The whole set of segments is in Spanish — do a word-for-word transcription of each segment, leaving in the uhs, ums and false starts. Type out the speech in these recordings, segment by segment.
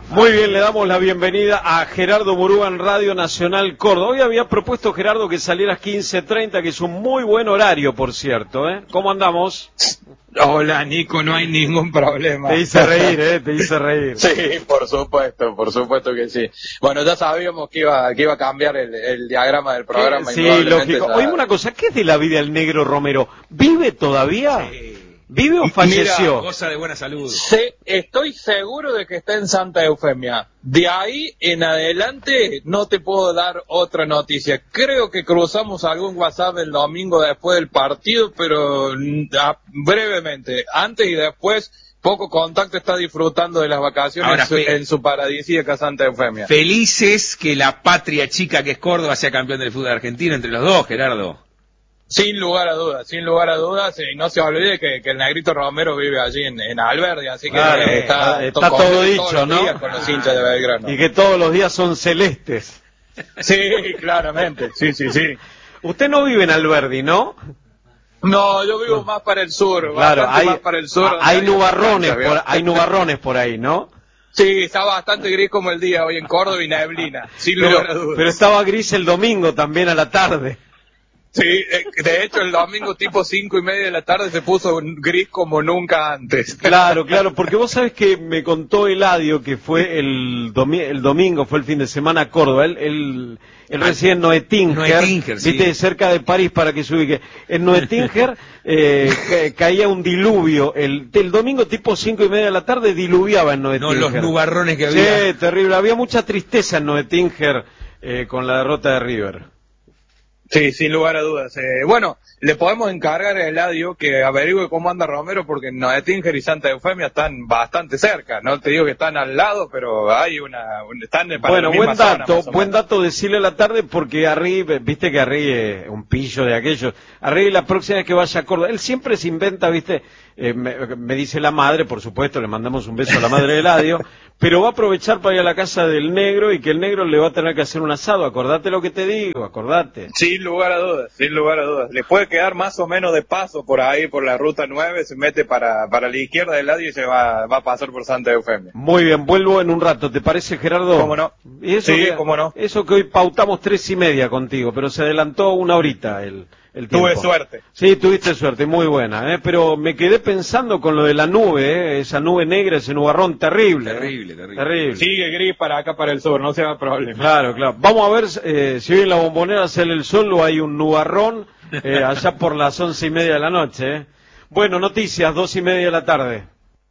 Muy bien, le damos la bienvenida a Gerardo Murúa en Radio Nacional Córdoba. Hoy había propuesto, Gerardo, que salieras quince treinta, que es un muy buen horario, por cierto, ¿eh? ¿Cómo andamos? Hola, Nico, no hay ningún problema. Te hice reír, ¿eh? Te hice reír. Sí, por supuesto, por supuesto que sí. Bueno, ya sabíamos que iba, que iba a cambiar el, el diagrama del programa. Sí, lógico. Ya... Oíme una cosa, ¿qué es de la vida del Negro Romero? ¿Vive todavía? Sí. ¿Vive o falleció? Mira, goza de buena salud. Sí, estoy seguro de que está en Santa Eufemia. De ahí en adelante no te puedo dar otra noticia. Creo que cruzamos algún WhatsApp el domingo después del partido, pero ah, brevemente, antes y después, poco contacto. Está disfrutando de las vacaciones. Ahora, en, su, en su paradisíaca Santa Eufemia. Felices que la patria chica que es Córdoba sea campeón del fútbol argentino entre los dos, Gerardo. Sin lugar a dudas, sin lugar a dudas, y no se olvide que, que el Negrito Romero vive allí en, en Alberdi, así que claro, eh, está, está todo, todo dicho, ¿no? Con los hinchas de Belgrano. Y que todos los días son celestes. Sí, claramente, sí, sí, sí. Usted no vive en Alberdi, ¿no? No, yo vivo más para el sur, claro, hay, más para el sur. Hay nubarrones, por, hay nubarrones por ahí, ¿no? Sí, está bastante gris como el día hoy en Córdoba y neblina, sin pero, lugar a dudas. Pero estaba gris el domingo también a la tarde. Sí, de hecho el domingo tipo cinco y media de la tarde se puso gris como nunca antes. Claro, claro, porque vos sabés que me contó Eladio que fue el, domi el domingo, fue el fin de semana a Córdoba, él, él, él reside en Noetinger, Noetinger, sí. viste, cerca de París para que se ubique. En Noetinger eh, caía un diluvio, el, el domingo tipo cinco y media de la tarde diluviaba en Noetinger. No, los nubarrones que había. Sí, terrible, había mucha tristeza en Noetinger eh, con la derrota de River. Sí, sin lugar a dudas. Eh, bueno, le podemos encargar a Eladio que averigüe cómo anda Romero, porque Noetinger y Santa Eufemia están bastante cerca. No te digo que están al lado, pero hay una... Un, están para bueno, la buen misma dato, zona, buen dato decirle a la tarde, porque Arri, viste que Arri es un pillo de aquellos. Arri, la próxima vez que vaya a Córdoba, él siempre se inventa, viste, eh, me, me dice la madre, por supuesto, le mandamos un beso a la madre de Eladio, pero va a aprovechar para ir a la casa del negro y que el negro le va a tener que hacer un asado. Acordate lo que te digo, acordate. Sin lugar a dudas, sin lugar a dudas. Le puede quedar más o menos de paso por ahí, por la ruta nueve, se mete para, para la izquierda del lado y se va, va a pasar por Santa Eufemia. Muy bien, vuelvo en un rato, ¿te parece, Gerardo? ¿Cómo no? ¿Y eso sí, que, cómo no. Eso que hoy pautamos tres y media contigo, pero se adelantó una horita el... El Tuve suerte. Sí, tuviste suerte, muy buena, ¿eh? Pero me quedé pensando con lo de la nube, ¿eh? Esa nube negra, ese nubarrón terrible. Terrible, ¿eh? terrible. terrible. Sigue gris para acá, para el sur, no se va problema. Claro, claro. Vamos a ver eh, si hoy en la Bombonera sale el sol o hay un nubarrón eh, allá por las once y media de la noche, ¿eh? Bueno, noticias, dos y media de la tarde.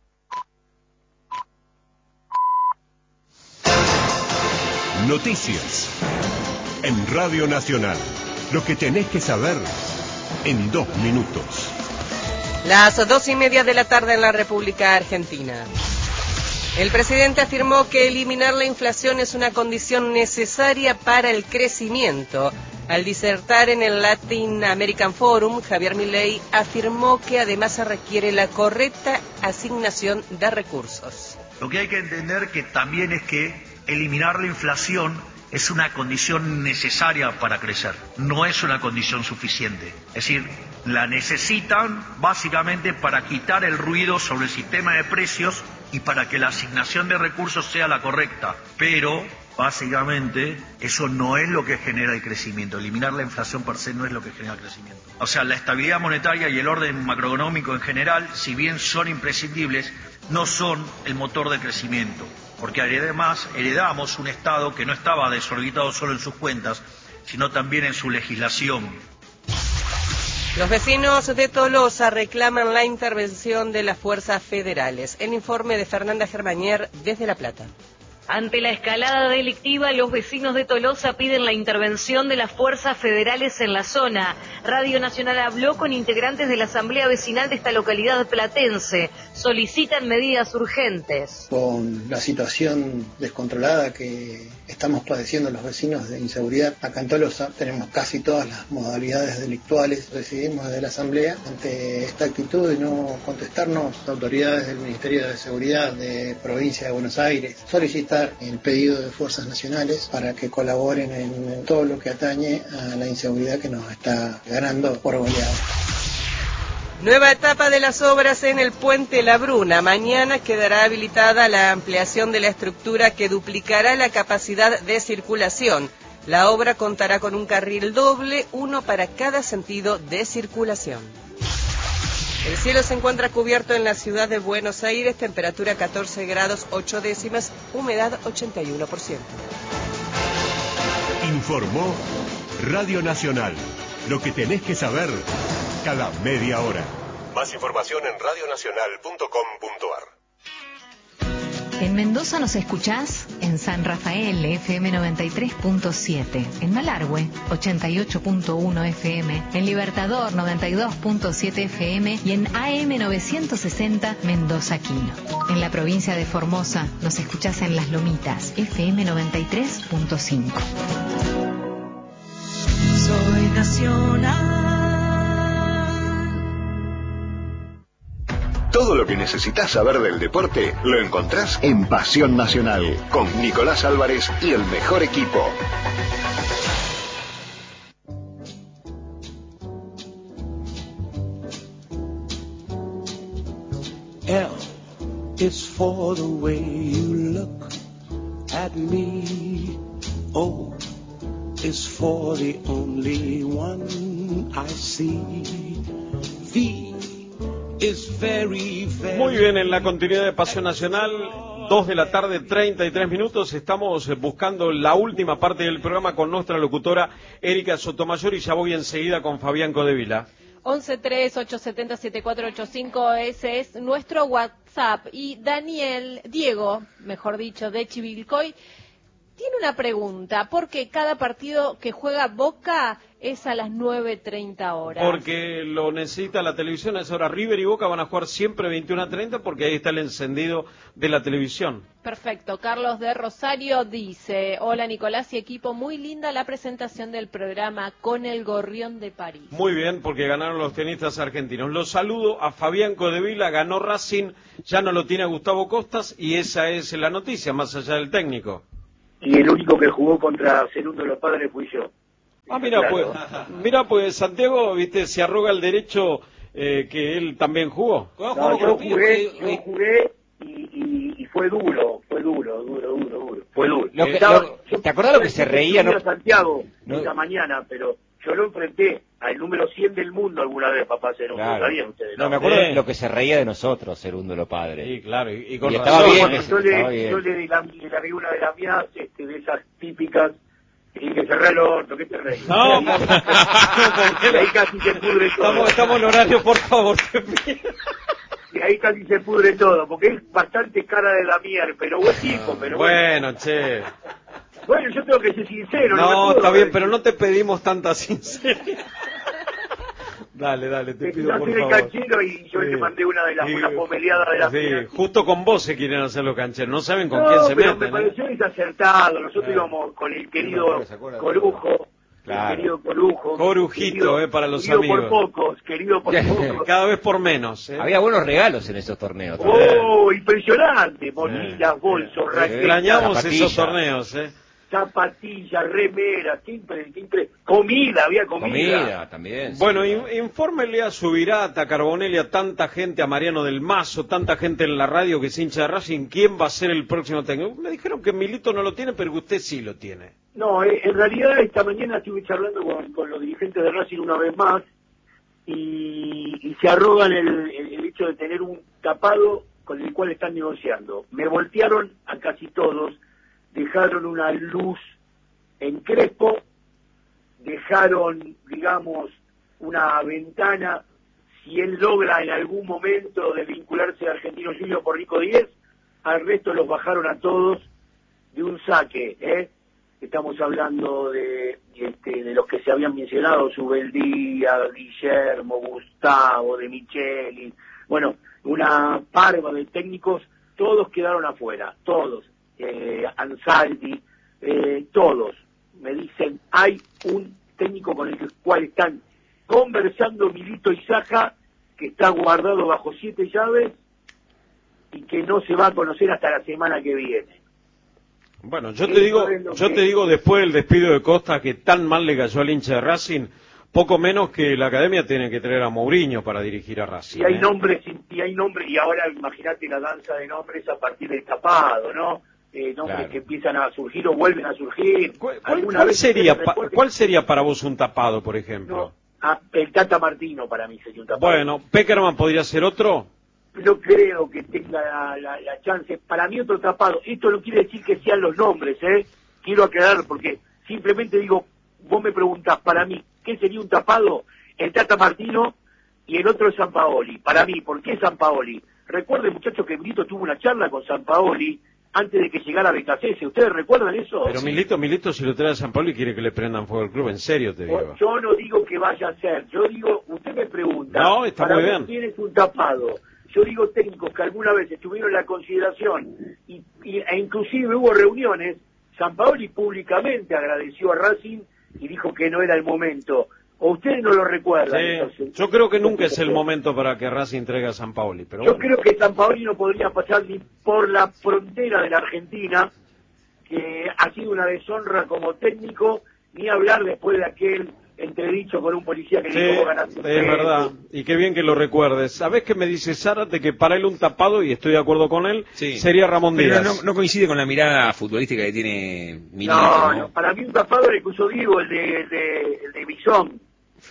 Noticias en Radio Nacional. Lo que tenés que saber en dos minutos. Las dos y media de la tarde en la República Argentina. El presidente afirmó que eliminar la inflación es una condición necesaria para el crecimiento. Al disertar en el Latin American Forum, Javier Milei afirmó que además se requiere la correcta asignación de recursos. Lo que hay que entender que también es que eliminar la inflación es una condición necesaria para crecer, no es una condición suficiente. Es decir, la necesitan básicamente para quitar el ruido sobre el sistema de precios y para que la asignación de recursos sea la correcta. Pero, básicamente, eso no es lo que genera el crecimiento. Eliminar la inflación per se no es lo que genera el crecimiento. O sea, la estabilidad monetaria y el orden macroeconómico en general, si bien son imprescindibles, no son el motor del crecimiento. Porque además heredamos un Estado que no estaba desorbitado solo en sus cuentas, sino también en su legislación. Los vecinos de Tolosa reclaman la intervención de las fuerzas federales. El informe de Fernanda Germanier desde La Plata. Ante la escalada delictiva, los vecinos de Tolosa piden la intervención de las fuerzas federales en la zona. Radio Nacional habló con integrantes de la asamblea vecinal de esta localidad platense. Solicitan medidas urgentes. Con la situación descontrolada que estamos padeciendo los vecinos de inseguridad acá en Tolosa, tenemos casi todas las modalidades delictuales. Decidimos desde la asamblea, ante esta actitud de no contestarnos, autoridades del Ministerio de Seguridad de Provincia de Buenos Aires, solicitar el pedido de fuerzas nacionales para que colaboren en todo lo que atañe a la inseguridad que nos está ganando por goleada. Nueva etapa de las obras en el Puente La Bruna. Mañana quedará habilitada la ampliación de la estructura que duplicará la capacidad de circulación. La obra contará con un carril doble, uno para cada sentido de circulación. El cielo se encuentra cubierto en la ciudad de Buenos Aires, temperatura catorce grados ocho décimas, humedad ochenta y uno por ciento. Informó Radio Nacional. Lo que tenés que saber cada media hora. Más información en radio nacional punto com punto ar. En Mendoza nos escuchás en San Rafael, F M noventa y tres punto siete, en Malargüe, ochenta y ocho punto uno F M, en Libertador, noventa y dos punto siete F M y en A M novecientos sesenta Mendoza Quino. En la provincia de Formosa nos escuchás en Las Lomitas, F M noventa y tres punto cinco. Soy nacional. Todo lo que necesitas saber del deporte lo encontrás en Pasión Nacional, con Nicolás Álvarez y el mejor equipo. L is for the way you look at me. O is for the only one I see. V Muy bien, en la continuidad de Pasión Nacional, dos de la tarde, treinta y tres minutos, estamos buscando la última parte del programa con nuestra locutora Erika Sotomayor y ya voy enseguida con Fabián Codevila. once tres ocho siete cero siete cuatro ocho cinco, ese es nuestro WhatsApp. Y Daniel, Diego, mejor dicho, de Chivilcoy, tiene una pregunta, porque cada partido que juega Boca es a las nueve treinta horas. Porque lo necesita la televisión, a esa hora River y Boca van a jugar siempre veintiuno treinta porque ahí está el encendido de la televisión. Perfecto. Carlos de Rosario dice, hola Nicolás y equipo, muy linda la presentación del programa con el Gorrión de París. Muy bien, porque ganaron los tenistas argentinos. Los saludo a Fabián Codevila, ganó Racing, ya no lo tiene Gustavo Costas y esa es la noticia, más allá del técnico. Y el único que jugó contra Cerundo los Padres fui yo. Ah, mira, claro. pues, mira, pues Santiago, viste, se arroga el derecho eh, que él también jugó. No, yo jugué, yo jugué y, y, y fue duro, fue duro, duro, duro, duro. Fue duro. Lo que, Estaba, lo, ¿Te acordás lo que se reía? No, Santiago no. esta mañana, pero yo lo enfrenté al número cien del mundo alguna vez, papá Cerundo, claro. ¿sabían ustedes? No, no, me acuerdo sí. de lo que se reía de nosotros, Cerundo los Padres. Sí, claro, y, y con y razón. estaba bien, yo, ese, le, estaba bien. yo le, le largué una de las mías, este, de esas típicas, y que cerré el orto, ¿qué te reís? No, y ahí, y ahí casi se pudre todo. Estamos, estamos en horario, por favor, te pido. Y ahí casi se pudre todo, porque es bastante cara de la mierda, pero buen tipo, pero bueno. Bueno, che. Bueno, yo tengo que ser sincero. No, no está bien, decir. pero no te pedimos tanta sinceridad. Dale, dale, te Me pido por el favor. canchero y yo Sí. te mandé una de las Sí. una pomeleada de las Sí, mías. justo con vos se quieren hacer los cancheros, no saben con No, quién se pero meten. me pareció ¿eh? desacertado. Nosotros Eh. íbamos con el querido ¿Se acuerda? Corujo. Claro. El querido Corujo. Corujito, querido, eh, para los querido amigos. por pocos, querido por pocos. Cada vez por menos. ¿eh? Había buenos regalos en esos torneos. Oh, impresionante. Mochilas, Sí. bolsos, Sí. raquetas, Extrañamos zapatillas. esos torneos, ¿eh? zapatillas, remeras, siempre, siempre, comida, había comida. Comida también. sí, Bueno, claro. in- infórmele a Subirata, a Carbonelli, a tanta gente, a Mariano del Mazo, tanta gente en la radio que es hincha de Racing, ¿quién va a ser el próximo técnico? Me dijeron que Milito no lo tiene, pero que usted sí lo tiene. No, eh, en realidad esta mañana estuve charlando con, con los dirigentes de Racing una vez más y, y se arrogan el, el, el hecho de tener un tapado con el cual están negociando. Me voltearon a casi todos, dejaron una luz en Crespo, dejaron, digamos, una ventana, si él logra en algún momento de vincularse a Argentino Juniors por Rico Díez, al resto los bajaron a todos de un saque, ¿eh? Estamos hablando de, este, de los que se habían mencionado, Subeldía, Guillermo, Gustavo, De Micheli, bueno, una parva de técnicos, todos quedaron afuera, todos, eh, Ansaldi, eh, todos, me dicen, hay un técnico con el cual están conversando Milito y Saja, que está guardado bajo siete llaves y que no se va a conocer hasta la semana que viene. Bueno, yo te digo, yo te digo después del despido de Costa que tan mal le cayó al hincha de Racing, poco menos que la academia tiene que traer a Mourinho para dirigir a Racing. Y hay ¿eh? nombres, y hay nombres, y ahora imagínate la danza de nombres a partir del tapado, ¿no? Eh, nombres Claro. que empiezan a surgir o vuelven a surgir. ¿Cuál, Alguna cuál vez sería, ustedes pa- recuerden- ¿Cuál sería para vos un tapado, por ejemplo? No, ah, el Tata Martino para mí sería un tapado. Bueno, ¿Peckerman podría ser otro? No creo que tenga la, la, la chance. Para mí otro tapado. Esto no quiere decir que sean los nombres, ¿eh? Quiero aclarar porque simplemente digo, vos me preguntás, para mí, ¿qué sería un tapado? El Tata Martino y el otro es Sampaoli. Para mí, ¿por qué Sampaoli? Recuerden, muchachos, que Milito tuvo una charla con Sampaoli antes de que llegara a Becasese. ¿Ustedes recuerdan eso? Pero Milito, Milito, si lo trae a San Pablo y quiere que le prendan fuego al club, en serio te digo. Yo no digo que vaya a ser, yo digo, usted me pregunta, No, está para muy vos bien. quién es un tapado. Yo digo técnicos que alguna vez estuvieron en la consideración y, y- e inclusive hubo reuniones. Sampaoli públicamente agradeció a Racing y dijo que no era el momento. ¿O ustedes no lo recuerdan? Sí, Entonces, yo creo que nunca es el momento para que Racing entregue a San Paoli, pero yo bueno. creo que Sampaoli no podría pasar ni por la frontera de la Argentina, que ha sido una deshonra como técnico, ni hablar después de aquel entredicho con un policía que Sí, le dijo es "Vos ganaste un peso". verdad, y qué bien que lo recuerdes. ¿Sabés qué me dice Zárate? Que para él un tapado, y estoy de acuerdo con él, Sí. sería Ramón Pero Díaz. no, no coincide con la mirada futbolística que tiene Milito, No, ¿no? no, para mí un tapado era el que usó Diego, el de, el de, el de Bisón,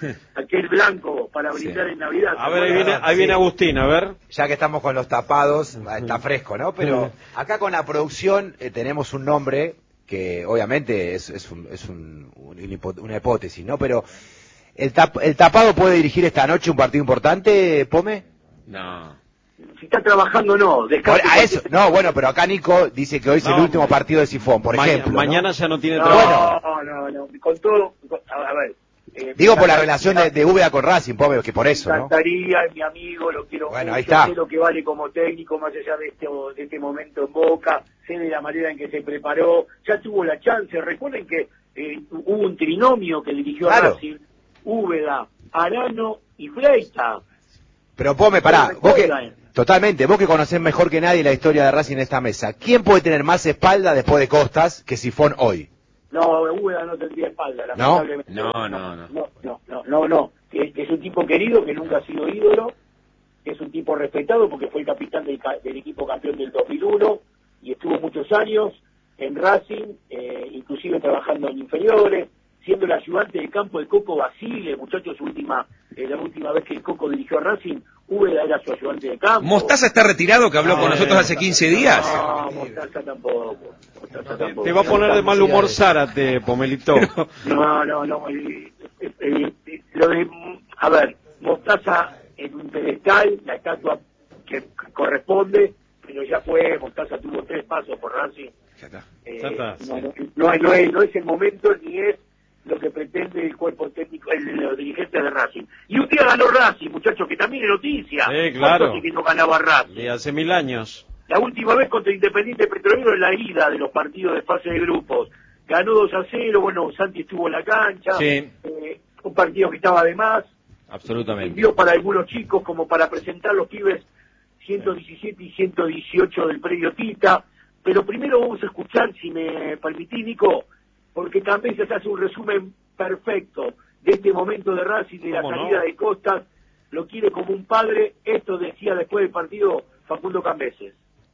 aquel blanco para brindar en Navidad. A ver, ahí viene, ahí viene Agustín, a ver. Ya que estamos con los tapados, está fresco, ¿no? Pero acá con la producción eh, tenemos un nombre que obviamente es, es, un, es un- un hipo- una hipótesis, ¿no? Pero ¿el, tap- ¿el tapado puede dirigir esta noche un partido importante, Pome? No. Si está trabajando, no. descanse A eso, no, bueno, pero acá Nico dice que hoy es el No, último partido de Sifón, por Ma- ejemplo, ¿no? Mañana ya no tiene No, trabajo. no, no, no, con todo, con- a ver. eh, Digo por la me relación de, de Úbeda con Racing, Pome, que por eso, ¿no? encantaría, es mi amigo, lo quiero Bueno, mucho, ahí está. sé lo que vale como técnico, más allá de este, de este momento en Boca, sé de la manera en que se preparó, ya tuvo la chance. Recuerden que eh, hubo un trinomio que dirigió a Claro. Racing, Úbeda, Arano y Fleita. Pero Pome, pará, No vos que, recuerdan. totalmente, vos que conocés mejor que nadie la historia de Racing en esta mesa, ¿quién puede tener más espalda después de Costas que Sifón hoy? No, Úbeda no tendría espalda, ¿No? lamentablemente. No, no, no. No, no, no, no, no. Que, que es un tipo querido, que nunca ha sido ídolo, que es un tipo respetado porque fue el capitán del, ca- del equipo campeón del dos mil uno y estuvo muchos años en Racing, eh, inclusive trabajando en inferiores, siendo el ayudante de campo de Coco Basile, muchachos, su última, eh, la última vez que el Coco dirigió a Racing, Úbeda era su ayudante de campo. ¿Mostaza está retirado, que habló No, con nosotros hace quince días? No, Mostaza tampoco. Mostaza tampoco. Te va a poner de mal humor Zárate, Pomelito. No, no, no. eh, eh, eh, lo de, a ver, Mostaza en un pedestal, la estatua que corresponde, pero ya fue, Mostaza tuvo tres pasos por Racing. Eh, Ya está, no, sí. no, no es, no es- no es el momento ni es lo que pretende el cuerpo técnico, el, los dirigentes de Racing. Y un día ganó Racing, muchachos, que también es noticia. Sí, claro. ¿Cuánto hace que no ganaba Racing? Y hace mil años. La última vez contra Independiente Petrolero en la ida de los partidos de fase de grupos. Ganó dos a cero, bueno, Santi estuvo en la cancha. Sí. eh, un partido que estaba de más. Absolutamente. Sirvió para algunos chicos como para presentar los pibes ciento diecisiete y ciento dieciocho del predio Tita. Pero primero vamos a escuchar, si me permitís, Nico, porque también se hace un resumen perfecto de este momento de Racing, de la ¿Cómo no? salida de Costas. Lo quiere como un padre. Esto decía después del partido Facundo Cambeses.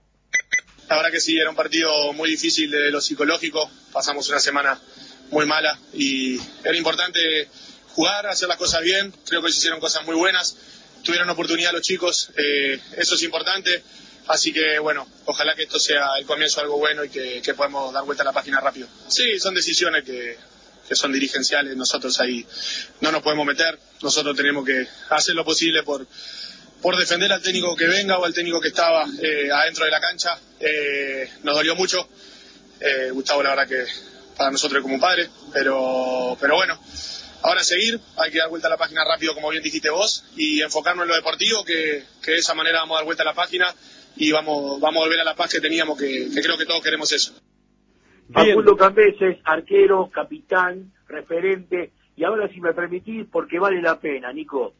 La verdad que sí, era un partido muy difícil de lo psicológico, pasamos una semana muy mala y era importante jugar, hacer las cosas bien, creo que se hicieron cosas muy buenas, tuvieron oportunidad los chicos, eh, eso es importante, así que bueno, ojalá que esto sea el comienzo de algo bueno y que, que podamos dar vuelta a la página rápido. Sí, son decisiones que, que son dirigenciales, nosotros ahí no nos podemos meter, nosotros tenemos que hacer lo posible por... por defender al técnico que venga o al técnico que estaba eh, adentro de la cancha. Eh, nos dolió mucho. Eh, Gustavo, la verdad que para nosotros es como un padre, pero, pero bueno, ahora seguir, hay que dar vuelta a la página rápido, como bien dijiste vos, y enfocarnos en lo deportivo, que, que de esa manera vamos a dar vuelta a la página y vamos, vamos a volver a la paz que teníamos, que, que creo que todos queremos eso. Facundo Cambeses, arquero, capitán, referente, y ahora si me permitís, porque vale la pena, Nico.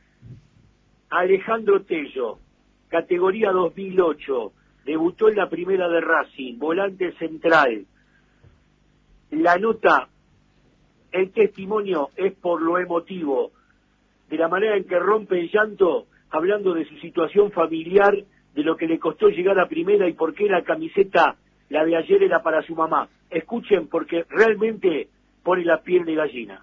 Alejandro Tello, categoría dos mil ocho, debutó en la primera de Racing, volante central. La nota el testimonio es por lo emotivo, de la manera en que rompe el llanto, hablando de su situación familiar, de lo que le costó llegar a primera y por qué la camiseta, la de ayer, era para su mamá. Escuchen, porque realmente pone la piel de gallina.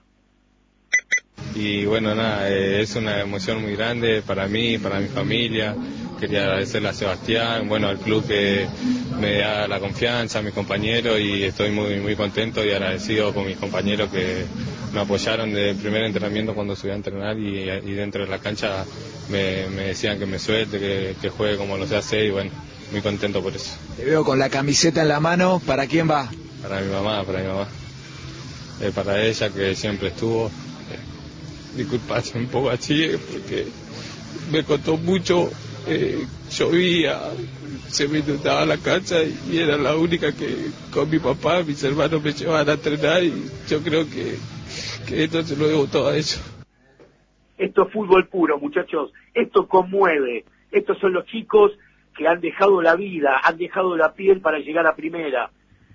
Y bueno, nada, eh, es una emoción muy grande para mí, para mi familia. Quería agradecerle a Sebastián, bueno, al club que me da la confianza, a mis compañeros, y estoy muy muy contento y agradecido con mis compañeros que me apoyaron desde el primer entrenamiento cuando subí a entrenar, y, y dentro de la cancha me, me decían que me suelte, que, que juegue como lo sé hacer, y bueno, muy contento por eso. Te veo con la camiseta en la mano, ¿para quién va? Para mi mamá, para mi mamá. Eh, para ella, que siempre estuvo. Disculpa, un poco así, porque me costó mucho, eh, llovía, se me inundaba la casa y era la única que con mi papá, mis hermanos me llevaban a entrenar, y yo creo que, que esto se lo debo todo a ellos. Esto es fútbol puro, muchachos, esto conmueve, estos son los chicos que han dejado la vida, han dejado la piel para llegar a primera,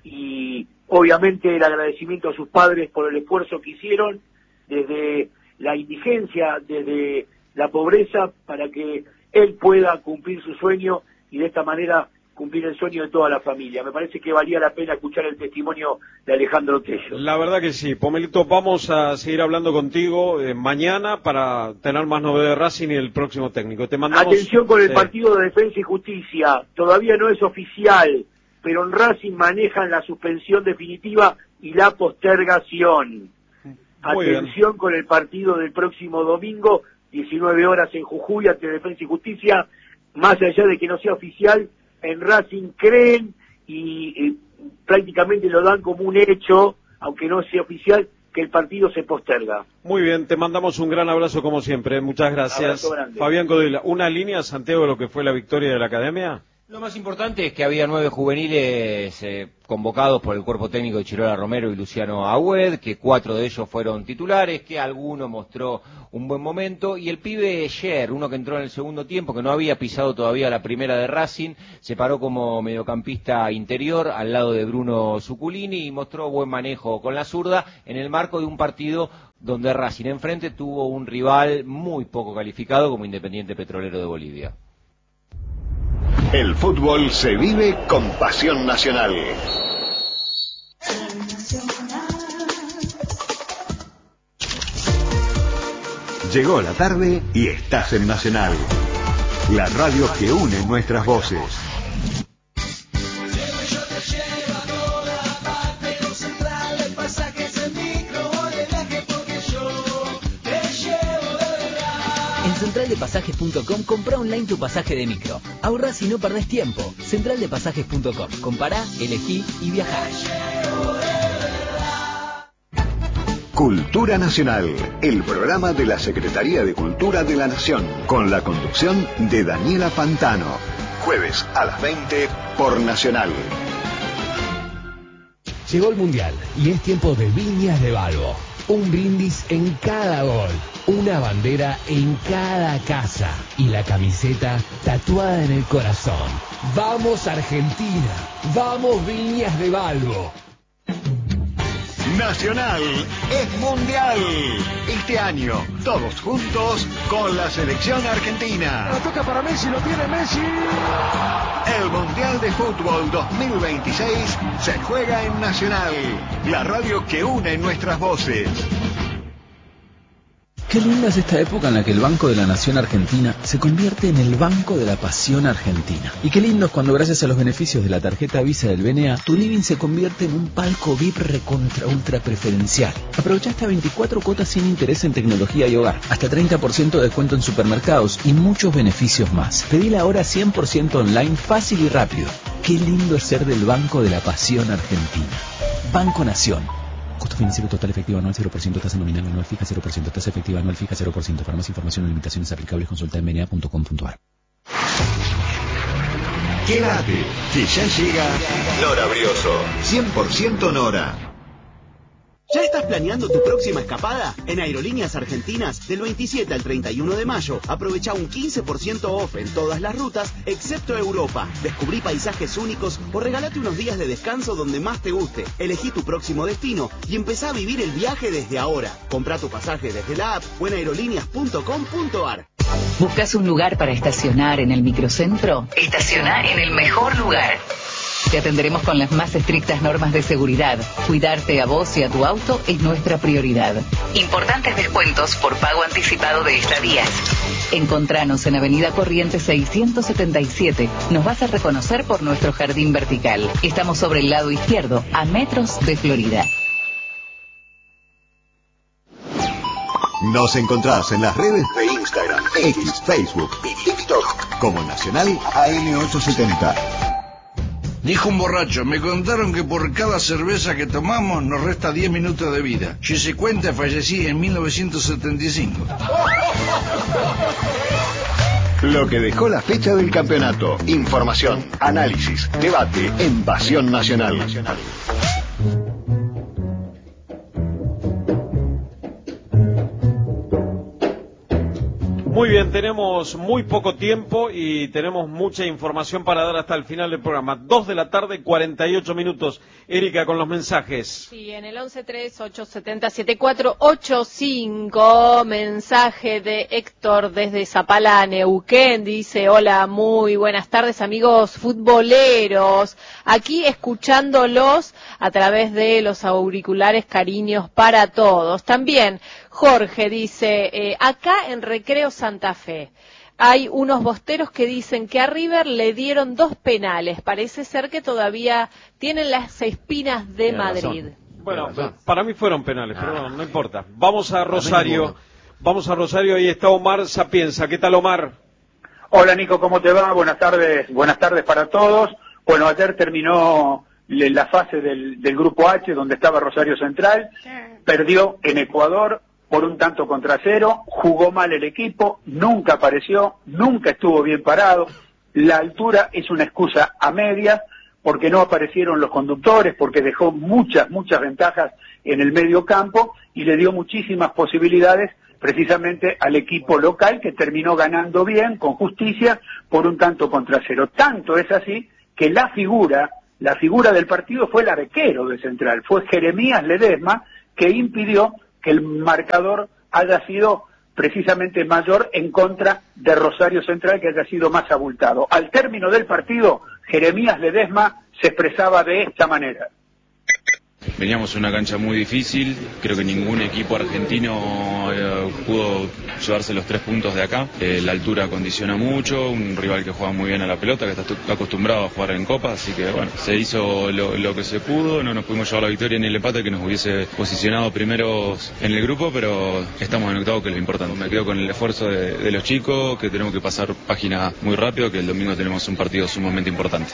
y obviamente el agradecimiento a sus padres por el esfuerzo que hicieron desde la indigencia, desde la pobreza, para que él pueda cumplir su sueño y de esta manera cumplir el sueño de toda la familia. Me parece que valía la pena escuchar el testimonio de Alejandro Tello. La verdad que sí. Pomelito, vamos a seguir hablando contigo eh, mañana para tener más novedades de Racing y el próximo técnico. Te mandamos... Atención con el eh... partido de Defensa y Justicia. Todavía no es oficial, pero en Racing manejan la suspensión definitiva y la postergación. Muy Atención bien. con el partido del próximo domingo, diecinueve horas en Jujuy, ante Defensa y Justicia. Más allá de que no sea oficial, en Racing creen y, y prácticamente lo dan como un hecho, aunque no sea oficial, que el partido se posterga. Muy bien, te mandamos un gran abrazo como siempre. Muchas gracias. Fabián Codila, ¿una línea, Santiago, de lo que fue la victoria de la Academia? Lo más importante es que había nueve juveniles eh, convocados por el cuerpo técnico de Chirola Romero y Luciano Agüed, que cuatro de ellos fueron titulares, que alguno mostró un buen momento, y el pibe Sher, uno que entró en el segundo tiempo, que no había pisado todavía la primera de Racing, se paró como mediocampista interior al lado de Bruno Zuculini y mostró buen manejo con la zurda en el marco de un partido donde Racing enfrente tuvo un rival muy poco calificado como Independiente Petrolero de Bolivia. El fútbol se vive con pasión nacional. Llegó la tarde y estás en Nacional, la radio que une nuestras voces. central de pasajes punto com, compra online tu pasaje de micro. Ahorrás y no perdés tiempo. central de pasajes punto com. Compará, elegí y viajá. Cultura Nacional, el programa de la Secretaría de Cultura de la Nación, con la conducción de Daniela Pantano. Jueves a las veinte por Nacional. Llegó el Mundial y es tiempo de Viñas de Balbo. Un brindis en cada gol, una bandera en cada casa y la camiseta tatuada en el corazón. ¡Vamos Argentina! ¡Vamos Viñas de Balbo! Nacional es mundial. Este año, todos juntos con la selección argentina. La toca para Messi, lo tiene Messi. El Mundial de Fútbol dos mil veintiséis se juega en Nacional, la radio que une nuestras voces. Qué linda es esta época en la que el Banco de la Nación Argentina se convierte en el Banco de la Pasión Argentina. Y qué lindo es cuando, gracias a los beneficios de la tarjeta Visa del B N A, tu living se convierte en un palco V I P recontra ultra preferencial. Aprovecha hasta veinticuatro cuotas sin interés en tecnología y hogar, hasta treinta por ciento de descuento en supermercados y muchos beneficios más. Pedila ahora cien por ciento online, fácil y rápido. Qué lindo es ser del Banco de la Pasión Argentina. Banco Nación. Costo financiero total efectivo anual cero por ciento, tasa nominal anual fija cero por ciento, tasa efectiva anual fija cero por ciento. Para más información o limitaciones aplicables, consulta en b n a punto com punto a r. Quédate, que ya llega Nora Brioso, cien por ciento Nora. ¿Ya estás planeando tu próxima escapada? En Aerolíneas Argentinas, del veintisiete al treinta y uno de mayo, aprovecha un quince por ciento off en todas las rutas, excepto Europa. Descubrí paisajes únicos o regalate unos días de descanso donde más te guste. Elegí tu próximo destino y empezá a vivir el viaje desde ahora. Comprá tu pasaje desde la app o en aerolíneas punto com punto ar. ¿Buscas un lugar para estacionar en el microcentro? Estacionar en el mejor lugar. Te atenderemos con las más estrictas normas de seguridad. Cuidarte a vos y a tu auto es nuestra prioridad. Importantes descuentos por pago anticipado de estadías. Encontranos en Avenida Corrientes seiscientos setenta y siete. Nos vas a reconocer por nuestro jardín vertical. Estamos sobre el lado izquierdo, a metros de Florida. Nos encontrás en las redes de Instagram, X, Facebook y TikTok como Nacional A M ochocientos setenta. Dijo un borracho, me contaron que por cada cerveza que tomamos nos resta diez minutos de vida. Si se cuenta, fallecí en mil novecientos setenta y cinco. Lo que dejó la fecha del campeonato. Información, análisis, debate en Pasión Nacional. Muy bien, tenemos muy poco tiempo y tenemos mucha información para dar hasta el final del programa. Dos de la tarde, cuarenta y ocho minutos. Erika, con los mensajes. Sí, en el once tres ocho siete cero siete cuatro ocho cinco, mensaje de Héctor desde Zapala, Neuquén, dice: hola, muy buenas tardes, amigos futboleros. Aquí escuchándolos a través de los auriculares, cariños para todos. También Jorge dice, eh, acá en Recreo Santa Fe hay unos bosteros que dicen que a River le dieron dos penales. Parece ser que todavía tienen las espinas de Tiene Madrid. Razón. Bueno, para mí fueron penales, pero bueno, no importa. Vamos a Rosario. Vamos a Rosario, ahí está Omar Sapienza. ¿Qué tal, Omar? Hola, Nico, ¿cómo te va? Buenas tardes, buenas tardes para todos. Bueno, ayer terminó la fase del, del Grupo H, donde estaba Rosario Central. Perdió en Ecuador por un tanto contra cero, jugó mal el equipo, nunca apareció, nunca estuvo bien parado. La altura es una excusa a medias, porque no aparecieron los conductores, porque dejó muchas, muchas ventajas en el medio campo y le dio muchísimas posibilidades precisamente al equipo local, que terminó ganando bien, con justicia, por un tanto contra cero. Tanto es así que la figura, la figura del partido fue el arquero de Central, fue Jeremías Ledesma, que impidió que el marcador haya sido precisamente mayor en contra de Rosario Central, que haya sido más abultado. Al término del partido, Jeremías Ledesma se expresaba de esta manera. Veníamos en una cancha muy difícil, creo que ningún equipo argentino eh, pudo llevarse los tres puntos de acá. Eh, la altura condiciona mucho, un rival que juega muy bien a la pelota, que está acostumbrado a jugar en Copa, así que bueno, se hizo lo, lo que se pudo, no nos pudimos llevar la victoria ni el empate que nos hubiese posicionado primeros en el grupo, pero estamos en octavo, que es lo importante. Me quedo con el esfuerzo de, de los chicos, que tenemos que pasar página muy rápido, que el domingo tenemos un partido sumamente importante.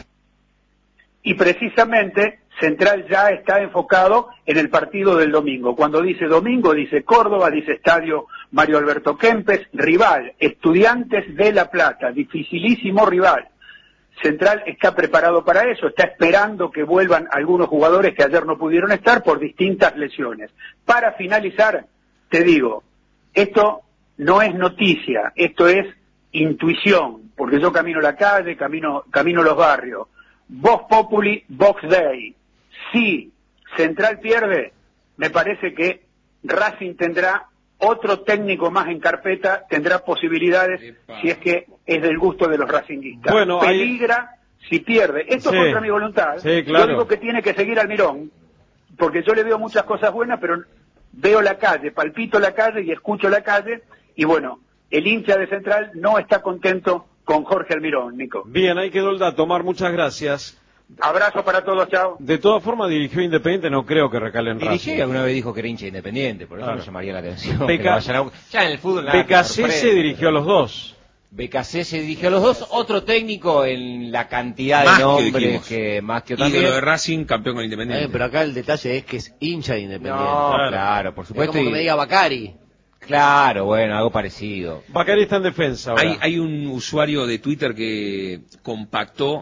Y precisamente Central ya está enfocado en el partido del domingo. Cuando dice domingo, dice Córdoba, dice Estadio Mario Alberto Kempes, rival, Estudiantes de La Plata, dificilísimo rival. Central está preparado para eso, está esperando que vuelvan algunos jugadores que ayer no pudieron estar por distintas lesiones. Para finalizar, te digo, esto no es noticia, esto es intuición, porque yo camino la calle, camino, camino los barrios. Vox Populi, Vox Dei. Si Central pierde, me parece que Racing tendrá otro técnico más en carpeta, tendrá posibilidades. Epa. Si es que es del gusto de los racinguistas. Bueno, peligra hay... si pierde. Esto sí. Es contra mi voluntad. Sí, claro. Yo digo que tiene que seguir Almirón, porque yo le veo muchas cosas buenas, pero veo la calle, palpito la calle y escucho la calle, y bueno, el hincha de Central no está contento con Jorge Almirón, Nico. Bien, ahí quedó el dato, Omar, muchas gracias. Abrazo para todos, chao. De todas formas, dirigió Independiente, no creo que recale en Racing. Dirigió y alguna vez dijo que era hincha Independiente, por eso claro. Me llamaría la atención. Beca... A... Ya en el fútbol... B K C se dirigió a los dos. B K C se dirigió a los dos, otro técnico en la cantidad más de nombres que, que más que también. Ídolo de Racing, campeón con Independiente. Eh, pero acá el detalle es que es hincha de Independiente. No, claro, claro, por supuesto. Es como que me diga Bacari. Claro, bueno, algo parecido. Bacari está en defensa ahora. Hay, hay un usuario de Twitter que compactó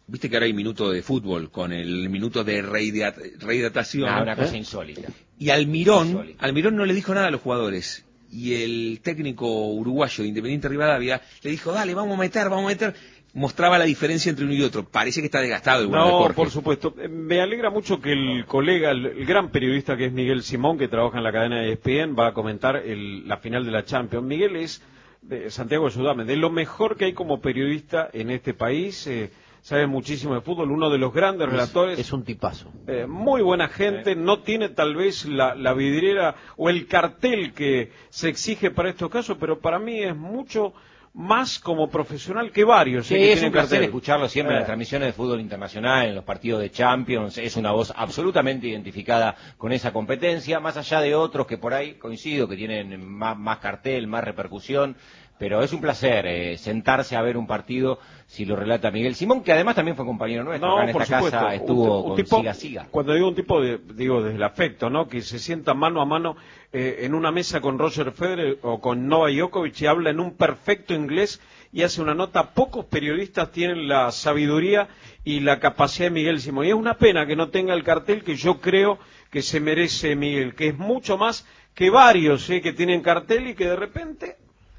viste que ahora hay minuto de fútbol con el minuto de rehidratación. reidratación. Ah, una cosa ¿Eh? insólita. Y Almirón, Almirón no le dijo nada a los jugadores. Y el técnico uruguayo de Independiente Rivadavia le dijo, dale, vamos a meter, vamos a meter. Mostraba la diferencia entre uno y otro. Parece que está desgastado el bueno de No, Jorge. por supuesto. Me alegra mucho que el colega, el, el gran periodista que es Miguel Simón, que trabaja en la cadena de E S P N, va a comentar el, la final de la Champions. Miguel es, de Santiago, ayúdame, de lo mejor que hay como periodista en este país. Eh, sabe muchísimo de fútbol, uno de los grandes es, relatores. Es un tipazo. Eh, muy buena gente, no tiene tal vez la, la vidriera o el cartel que se exige para estos casos, pero para mí es mucho más como profesional que varios. Sí, eh, que es un placer cartel. escucharlo siempre eh. en las transmisiones de fútbol internacional, en los partidos de Champions. Es una voz absolutamente identificada con esa competencia, más allá de otros que por ahí coincido, que tienen más, más cartel, más repercusión. Pero es un placer eh, sentarse a ver un partido si lo relata Miguel Simón, que además también fue compañero nuestro. No, acá en por esta supuesto. casa estuvo un, un con tipo, Siga Siga. Cuando digo un tipo, de, digo desde el afecto, ¿no? Que se sienta mano a mano eh, en una mesa con Roger Federer o con Novak Djokovic y habla en un perfecto inglés y hace una nota. Pocos periodistas tienen la sabiduría y la capacidad de Miguel Simón. Y es una pena que no tenga el cartel que yo creo que se merece Miguel, que es mucho más que varios ¿eh? que tienen cartel y que de repente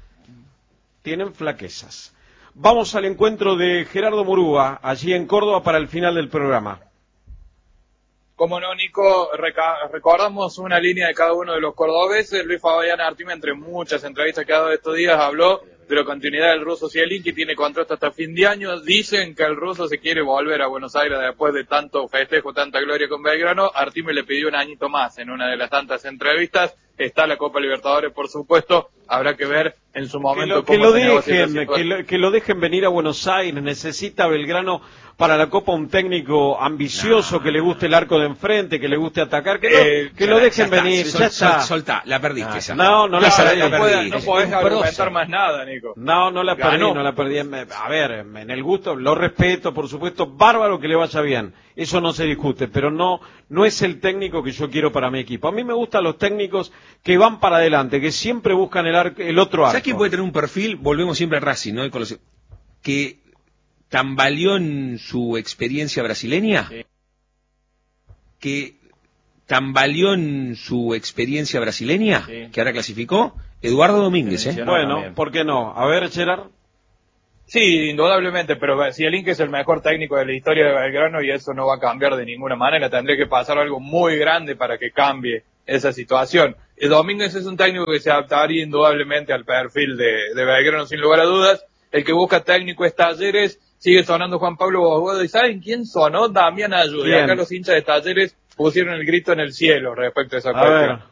tienen flaquezas. Vamos al encuentro de Gerardo Murúa, allí en Córdoba, para el final del programa. Como no, Nico, reca- recordamos una línea de cada uno de los cordobeses. Luis Fabián Artime, entre muchas entrevistas que ha dado estos días, habló de la continuidad del ruso Zielinski, tiene contrato hasta fin de año. Dicen que el ruso se quiere volver a Buenos Aires después de tanto festejo, tanta gloria con Belgrano. Artime le pidió un añito más en una de las tantas entrevistas. Está la Copa Libertadores, por supuesto. Habrá que ver en su momento que lo, cómo que se lo negocia dejen, esta que lo, que lo dejen venir a Buenos Aires. Necesita Belgrano para la Copa un técnico ambicioso, no. que le guste el arco de enfrente, que le guste atacar, que, eh, lo, que lo dejen ya venir. Está, ya sol, está. Sol, soltá, la perdiste no, esa. No, no, no la, la, la, la perdí. No podés argumentar más nada, Nico. No, no la perdí, Ganó. no la perdí. A ver, en el gusto, lo respeto, por supuesto, bárbaro que le vaya bien. Eso no se discute, pero no, no es el técnico que yo quiero para mi equipo. A mí me gustan los técnicos que van para adelante, que siempre buscan el, arco, el otro arco. ¿Sabes quién puede tener un perfil? Volvemos siempre al Racing, ¿no? Con los... Que tambaleó en su experiencia brasileña. Sí. Que tambaleó en su experiencia brasileña, sí. que ahora clasificó, Eduardo Domínguez, ¿eh? Bueno, también. ¿Por qué no? A ver, Gerard. Sí, indudablemente, pero Zielinski es el mejor técnico de la historia de Belgrano y eso no va a cambiar de ninguna manera. Tendría que pasar algo muy grande para que cambie esa situación. El Domínguez es un técnico que se adaptaría indudablemente al perfil de, de Belgrano, sin lugar a dudas. El que busca técnico es Talleres. Sigue sonando Juan Pablo Bosguedo. ¿Y saben quién sonó? Damián Ayude. Y acá los hinchas de Talleres pusieron el grito en el cielo respecto a esa a cuestión. Ver.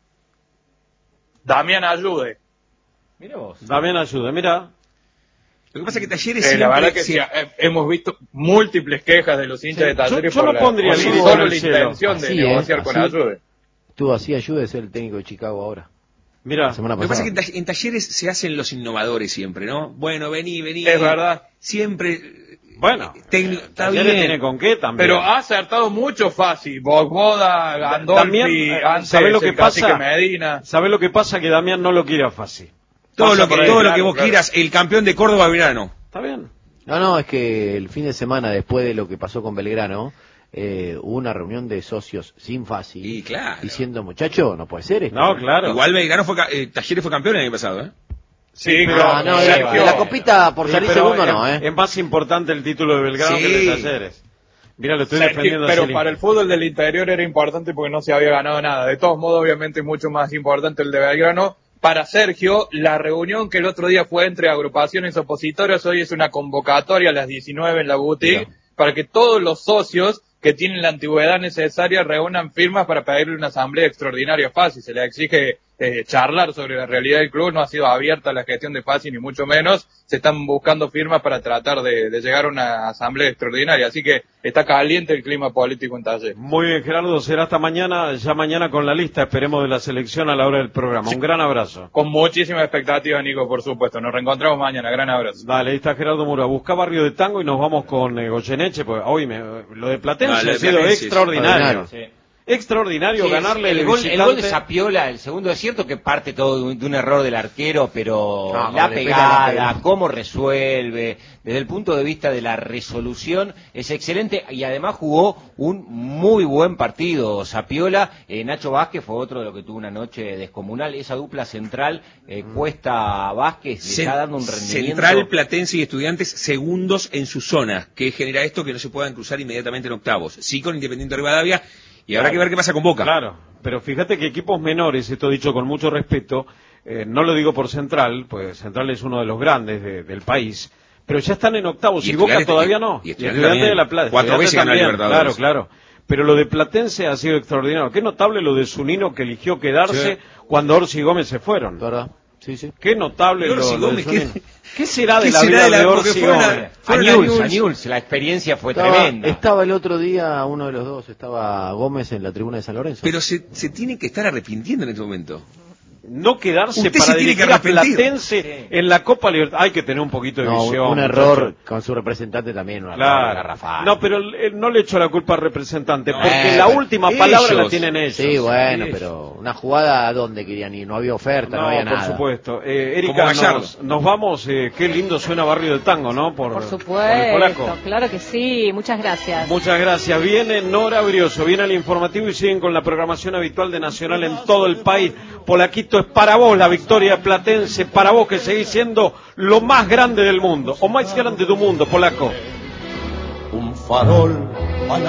Damián Ayude. Mira vos. Damián Ayude, mira. Lo que pasa es que Talleres eh, siempre... La verdad que sí, hemos visto múltiples quejas de los hinchas sí, de Talleres yo, yo por no pondría la, por el solo la intención de así negociar es, con así, Ayude. Tú así Ayude es el técnico de Chicago ahora. Mira, lo que pasa es que en Talleres se hacen los innovadores siempre, ¿no? Bueno, vení, vení. Es verdad. Siempre... Bueno, técnico, está bien. Tiene con qué también. Pero ha acertado mucho fácil. Bogboda, Gandolfi, antes, ¿sabe lo que pasa? Medina. ¿Sabe lo que pasa? Que Damián no lo quiere a fácil. Todo lo que, todo claro, lo que vos claro. quieras, el campeón de Córdoba Belgrano. Está bien. No, no, es que el fin de semana después de lo que pasó con Belgrano, eh, hubo una reunión de socios sin fácil. Y claro. Diciendo, muchacho, no puede ser esto. No, claro. Igual Belgrano fue, eh, Talleres fue campeón el año pasado, ¿eh? Sí, pero no, no, la, la, la copita por salir sí, segundo es, no, ¿eh? Es más importante el título de Belgrano sí. que el de Talleres. Mira, lo estoy Sergio, defendiendo. Pero para el fútbol del interior era importante porque no se había ganado nada. De todos modos, obviamente, mucho más importante el de Belgrano. Para Sergio, la reunión que el otro día fue entre agrupaciones opositoras, hoy es una convocatoria a las diecinueve en la boutique, yeah. para que todos los socios que tienen la antigüedad necesaria reúnan firmas para pedirle una asamblea extraordinaria a Fassi. Se le exige eh, charlar sobre la realidad del club, no ha sido abierta la gestión de Fassi ni mucho menos, se están buscando firmas para tratar de, de llegar a una asamblea extraordinaria, así que está caliente el clima político en Talleres. Muy bien, Gerardo, será hasta mañana, ya mañana con la lista, esperemos, de la selección a la hora del programa. Sí. Un gran abrazo. Con muchísima expectativa, Nico, por supuesto. Nos reencontramos mañana, gran abrazo. Dale, ahí está Gerardo Mura. Busca Barrio de Tango y nos vamos con eh, Goyeneche, porque hoy me, lo de Platense ha sido extraordinario. Sí. extraordinario Sí, ganarle el, de gol, visitante. el gol de Sapiola, el segundo es cierto que parte todo de un, de un error del arquero, pero No, la le pega pegada, la pegada. cómo resuelve, desde el punto de vista de la resolución es excelente y además jugó un muy buen partido Sapiola. eh, Nacho Vázquez fue otro de los que tuvo una noche descomunal, esa dupla central eh, Cuesta Vázquez le Cen- está dando un rendimiento. Central, Platense y Estudiantes segundos en su zona, que genera esto que no se puedan cruzar inmediatamente en octavos. Sí con Independiente Rivadavia, y habrá Claro. que ver qué pasa con Boca. Claro, pero fíjate que equipos menores, esto dicho con mucho respeto, eh, no lo digo por Central, pues Central es uno de los grandes de- del país, pero ya están en octavos y, Y Boca Estudiantes- todavía y- no. y Estudiantes también. de La Plata. Cuatro Estudiantes veces ganó también, Libertadores. Claro, claro. Pero lo de Platense ha sido extraordinario. Qué notable lo de Zunino que eligió quedarse Sí. cuando Orsi y Gómez se fueron. ¿Verdad? Sí, sí. Qué notable Y lo, Orsi lo de Gómez, ¿qué- Zunino. ¿Qué será de qué la será vida de la- de porque Orsi y fue una- Gómez? fue una Añuls, Newell's. Añuls, la experiencia fue Estaba, tremenda. estaba el otro día uno de los dos, estaba Gómez en la tribuna de San Lorenzo. Pero se, se tiene que estar arrepintiendo en este momento. No quedarse Usted para se tiene que dirigir a arrepentir. Platense en la Copa Libertad. Hay que tener un poquito de No, visión. un muchacho. error con su representante también, un error Claro. garrafal. No, pero él- él no le echo la culpa al representante, porque Eh, la pero última ellos- palabra la tienen ellos. Sí, bueno, Ellos. pero una jugada a dónde querían ir, no había oferta, no, No, había por nada. supuesto. Eh, Como Erika, Gallardo. nos, nos vamos. Eh, qué lindo suena Barrio del Tango, ¿no? Por, Por por el supuesto, polaco. claro que sí. Muchas gracias. Muchas gracias. Viene Nora Brioso, viene el informativo y siguen con la programación habitual de Nacional en todo el país. Polaquito, es para vos la victoria platense, para vos que seguís siendo lo más grande del mundo, o más grande del mundo, Polaco. Un farol